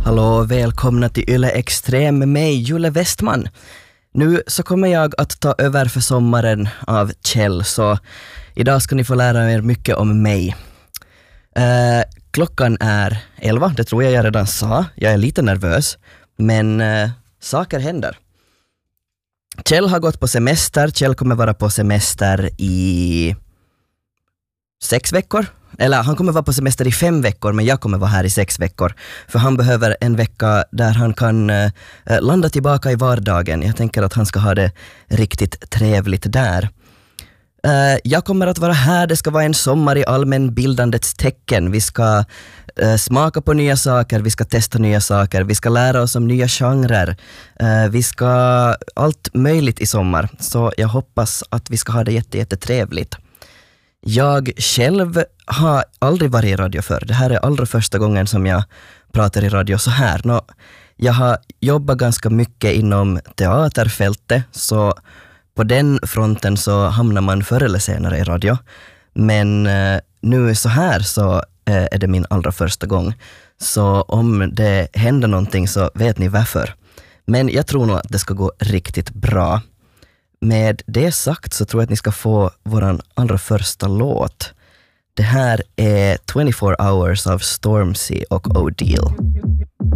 Hallå, välkomna till Yle Extrem med mig, Julle Westman. Nu så kommer jag att ta över för sommaren av Kjell, så idag ska ni få lära er mycket om mig. Klockan är 11, det tror jag redan sa. Jag är lite nervös, men saker händer. Kjell har gått på semester. Kjell kommer vara på semester i 6 veckor. Eller han kommer vara på semester i 5 veckor, men jag kommer vara här i 6 veckor. För han behöver en vecka där han kan landa tillbaka i vardagen. Jag tänker att han ska ha det riktigt trevligt där. Jag kommer att vara här. Det ska vara en sommar i allmänbildandets tecken. Vi ska smaka på nya saker, vi ska testa nya saker, vi ska lära oss om nya genrer. Vi ska allt möjligt i sommar. Så jag hoppas att vi ska ha det jättetrevligt. Jag själv har aldrig varit i radio förr. Det här är allra första gången som jag pratar i radio så här. Jag har jobbat ganska mycket inom teaterfältet, så på den fronten så hamnar man förr eller senare i radio. Men nu så här så är det min allra första gång. Så om det händer någonting så vet ni varför. Men jag tror nog att det ska gå riktigt bra. Med det sagt så tror jag att ni ska få våran allra första låt. Det här är 24 Hours av Stormzy och O'Deal.